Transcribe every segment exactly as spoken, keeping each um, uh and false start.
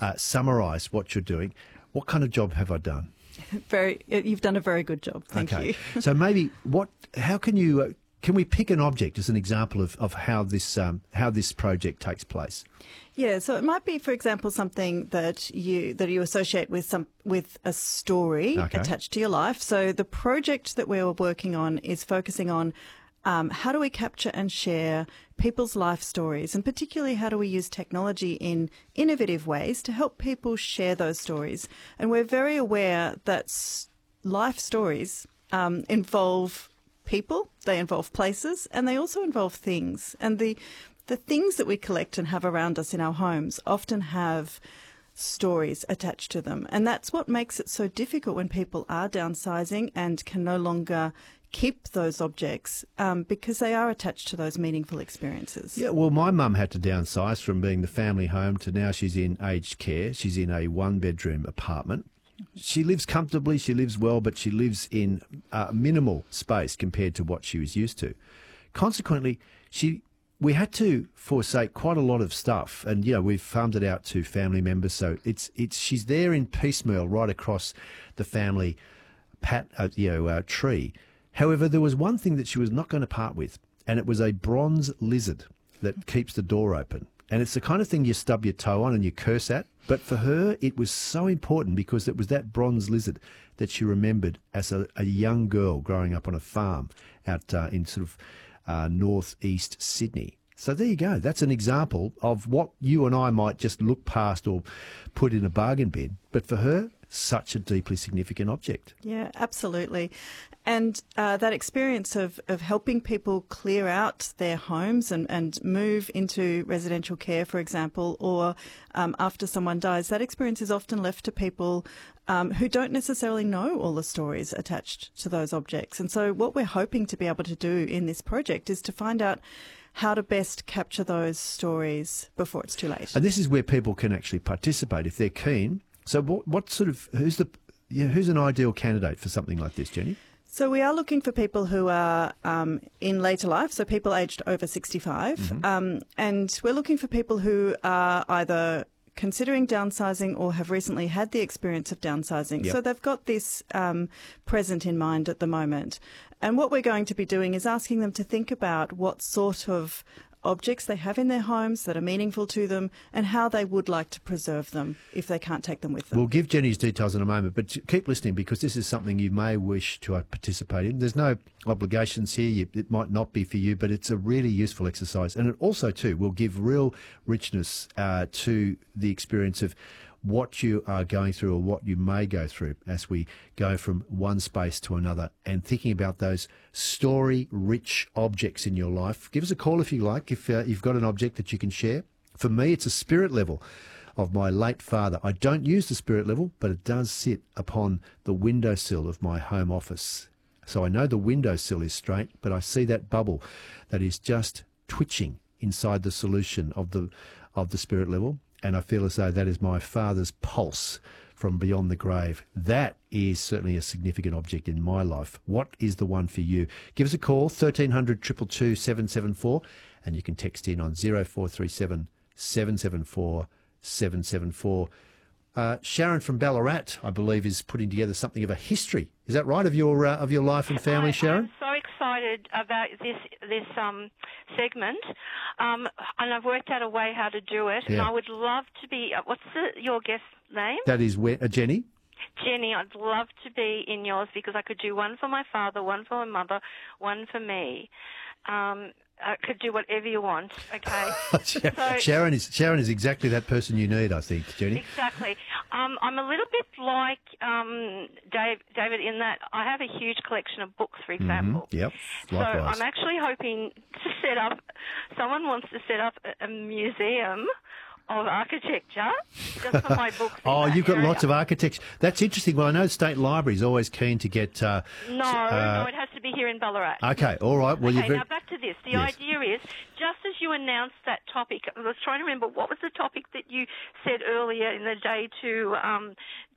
uh, summarise what you're doing. What kind of job have I done? Very, you've done a very good job. Thank okay. you. So maybe what? How can you? Uh, can we pick an object as an example of, of how this um, how this project takes place? Yeah, so it might be, for example, something that you that you associate with some with a story Okay. attached to your life. So the project that we're working on is focusing on um, how do we capture and share people's life stories, and particularly how do we use technology in innovative ways to help people share those stories. And we're very aware that s- life stories um, involve people, they involve places, and they also involve things. And the the things that we collect and have around us in our homes often have stories attached to them. And that's what makes it so difficult when people are downsizing and can no longer keep those objects um, because they are attached to those meaningful experiences. Yeah, well, my mum had to downsize from being the family home to now she's in aged care. She's in a one-bedroom apartment. She lives comfortably, she lives well, but she lives in uh, minimal space compared to what she was used to. Consequently, she we had to forsake quite a lot of stuff, and you know we've farmed it out to family members. So it's it's she's there in piecemeal right across the family pat uh, you know uh, tree. However, there was one thing that she was not going to part with, and it was a bronze lizard that keeps the door open. And it's the kind of thing you stub your toe on and you curse at. But for her, it was so important because it was that bronze lizard that she remembered as a, a young girl growing up on a farm out uh, in sort of uh, northeast Sydney. So there you go. That's an example of what you and I might just look past or put in a bargain bin. But for her, such a deeply significant object. Yeah, absolutely. And uh, that experience of, of helping people clear out their homes and, and move into residential care, for example, or um, after someone dies, that experience is often left to people um, who don't necessarily know all the stories attached to those objects. And so what we're hoping to be able to do in this project is to find out how to best capture those stories before it's too late. And this is where people can actually participate if they're keen. So what, what sort of, who's the, yeah, who's an ideal candidate for something like this, Jenny? So we are looking for people who are um, in later life, so people aged over sixty-five. Mm-hmm. Um, and we're looking for people who are either considering downsizing or have recently had the experience of downsizing. Yep. So they've got this um, present in mind at the moment. And what we're going to be doing is asking them to think about what sort of objects they have in their homes that are meaningful to them and how they would like to preserve them if they can't take them with them. We'll give Jenny's details in a moment, but keep listening because this is something you may wish to participate in. There's no obligations here. You, it might not be for you, but it's a really useful exercise. And it also, too, will give real richness uh, to the experience of what you are going through or what you may go through as we go from one space to another and thinking about those story-rich objects in your life. Give us a call if you like, if uh, you've got an object that you can share. For me, it's a spirit level of my late father. I don't use the spirit level, but it does sit upon the windowsill of my home office. So I know the windowsill is straight, but I see that bubble that is just twitching inside the solution of the of the spirit level. And I feel as though that is my father's pulse from beyond the grave. That is certainly a significant object in my life. What is the one for you? Give us a call, thirteen hundred, two two two, seven seven four, and you can text in on zero four three seven, seven seven four, seven seven four. Uh, Sharon from Ballarat, I believe, is putting together something of a history. Is that right, of your uh, of your life and family, I, Sharon? I'm so excited about this this um, segment, um, and I've worked out a way how to do it. Yeah. And I would love to be. Uh, what's the, your guest name? That is we- uh, Jenny. Jenny, I'd love to be in yours because I could do one for my father, one for my mother, one for me. Um, I could do whatever you want, okay? Sharon, So- Sharon is Sharon is exactly that person you need, I think, Jenny. Exactly. Um, I'm a little bit like um, Dave, David in that I have a huge collection of books, for example. Yep, So likewise. I'm actually hoping to set up, someone wants to set up a, a museum of architecture just for my books. in Oh, that you've got area. lots of architects. That's interesting. Well, I know State Library's always keen to get... Uh, No, uh, no, it has to be here in Ballarat. Okay, all right. Well, Okay, you've... now back to this. The Yes. idea is, just as you announced that topic, I was trying to remember, what was the topic that you said earlier in the day to um,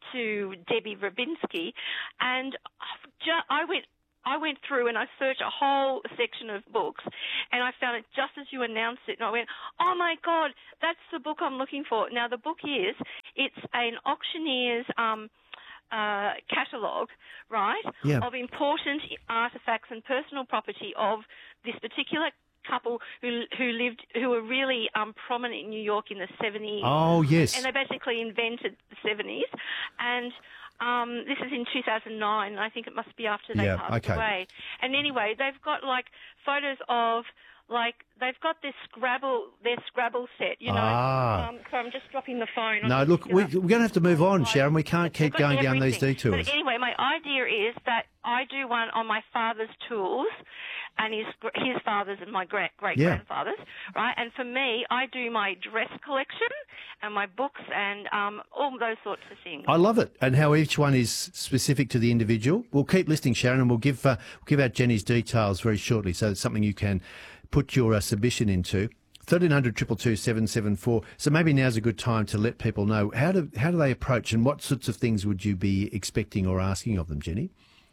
to Debbie Rabinski, and I've ju- I went... I went through and I searched a whole section of books and I found it just as you announced it and I went, oh my God, that's the book I'm looking for. Now the book is it's an auctioneer's um, uh, catalogue, right, Yeah. of important artefacts and personal property of this particular couple who who lived who were really um, prominent in New York in the seventies. Oh, yes. And they basically invented the seventies. And um, this is in two thousand nine, and I think it must be after they Yeah, passed okay. away. And anyway, they've got like photos of like they've got this Scrabble their Scrabble set, you know. Ah. Um, so I'm just dropping the phone. No, look, we, we're going to have to move on, Sharon. We can't keep They've got going down these everything. detours. But anyway, my idea is that I do one on my father's tools and his his father's and my great great Yeah. grandfather's, right? And for me, I do my dress collection and my books and um, all those sorts of things. I love it, and how each one is specific to the individual. We'll keep listening, Sharon, and we'll give uh, we'll give out Jenny's details very shortly, so it's something you can put your uh, submission into. thirteen hundred, two two two, seven seven four. So maybe now's a good time to let people know how do how do they approach, and what sorts of things would you be expecting or asking of them, Jenny?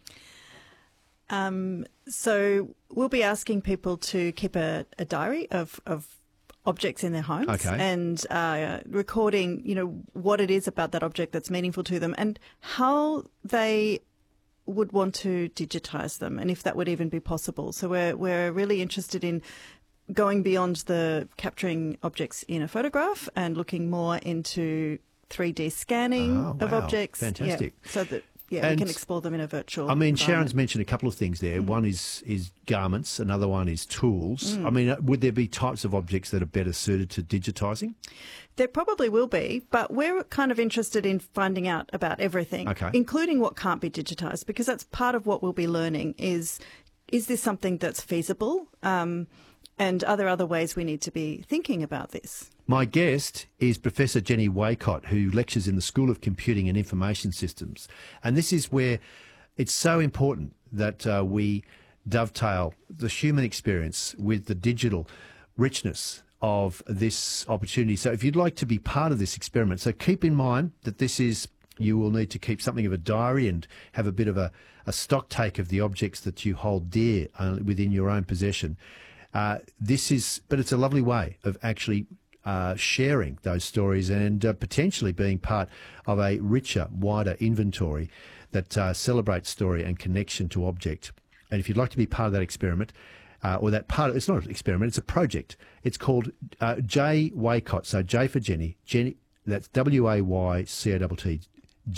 Um, so we'll be asking people to keep a, a diary of, of objects in their homes, Okay. and uh, recording, you know, what it is about that object that's meaningful to them and how they would want to digitise them, and if that would even be possible. So we're we're really interested in going beyond the capturing objects in a photograph and looking more into three D scanning Oh, of wow. objects. Fantastic. Yeah, so that yeah, And we can explore them in a virtual. I mean, environment. Sharon's mentioned a couple of things there. Mm-hmm. One is is garments, another one is tools. Mm. I mean, uh, would there be types of objects that are better suited to digitising? There probably will be, but we're kind of interested in finding out about everything, Okay. including what can't be digitised, because that's part of what we'll be learning is, is this something that's feasible? Um, and are there other ways we need to be thinking about this? My guest is Professor Jenny Waycott, who lectures in the School of Computing and Information Systems. And this is where it's so important that uh, we dovetail the human experience with the digital richness of this opportunity. So if you'd like to be part of this experiment, so keep in mind that this is, you will need to keep something of a diary and have a bit of a, a stock take of the objects that you hold dear uh, within your own possession. Uh, this is, but it's a lovely way of actually uh, sharing those stories and uh, potentially being part of a richer, wider inventory that uh, celebrates story and connection to object. And if you'd like to be part of that experiment, uh, or that part of, it's not an experiment, it's a project. It's called uh, J Waycott. So J for Jenny, Jenny, that's W A Y C O T T,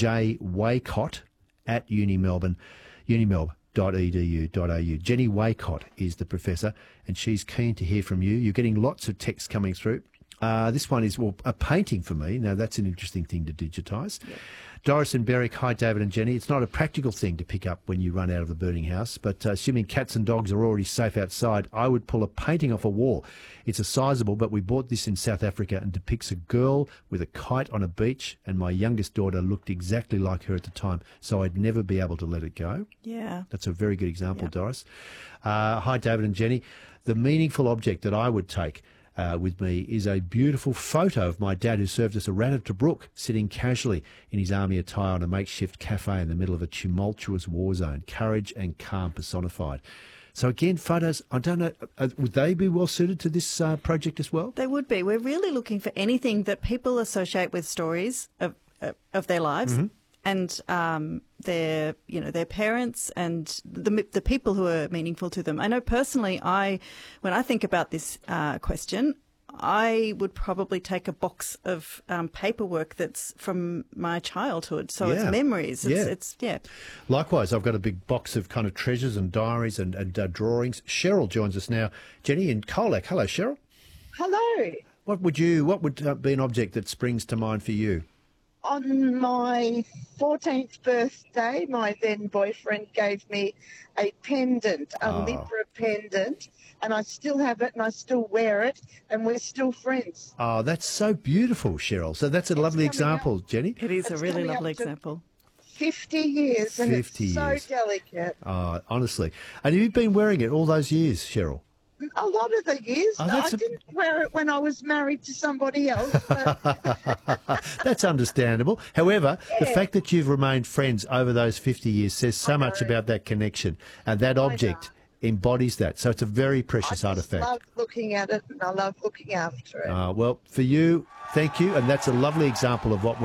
J Waycott at Uni Melbourne, unimelb dot e d u dot a u. Jenny Waycott is the professor, and she's keen to hear from you. You're getting lots of text coming through. Uh, this one is, well, a painting for me. Now, that's an interesting thing to digitise. Yep. Doris and Berwick, hi, David and Jenny. It's not a practical thing to pick up when you run out of the burning house, but uh, assuming cats and dogs are already safe outside, I would pull a painting off a wall. It's a sizable, but we bought this in South Africa and depicts a girl with a kite on a beach, and my youngest daughter looked exactly like her at the time, so I'd never be able to let it go. Yeah. That's a very good example, Yep. Doris. Uh, hi, David and Jenny. The meaningful object that I would take Uh, with me is a beautiful photo of my dad, who served as a rat at Tobruk, sitting casually in his army attire on a makeshift cafe in the middle of a tumultuous war zone. Courage and calm personified. So again, photos, I don't know, uh, would they be well suited to this uh, project as well? They would be. We're really looking for anything that people associate with stories of of, of their lives. Mm-hmm. And um, their, you know, their parents and the the people who are meaningful to them. I know personally, I when I think about this uh, question, I would probably take a box of um, paperwork that's from my childhood. So Yeah. it's memories. It's, Yeah. it's yeah. Likewise, I've got a big box of kind of treasures and diaries and, and uh, drawings. Cheryl joins us now. Jenny in Colac. Hello, Cheryl. Hello. What would you? What would uh, be an object that springs to mind for you? On my fourteenth birthday, my then boyfriend gave me a pendant, a Oh. Libra pendant, and I still have it and I still wear it, and we're still friends. Oh, that's so beautiful, Cheryl. So that's a lovely coming example, Jenny. It is a It's really coming up lovely to- example. fifty years, and fifty it's so years. delicate. Oh, honestly. And you've been wearing it all those years, Cheryl? A lot of the years. Oh, that's I a- didn't wear it when I was married to somebody else, but That's understandable. However, the fact that you've remained friends over those fifty years says so much about that connection, and that object embodies that. So it's a very I precious just artefact. love looking at it and I love looking after it. Uh, well, for you, thank you, and that's a lovely example of what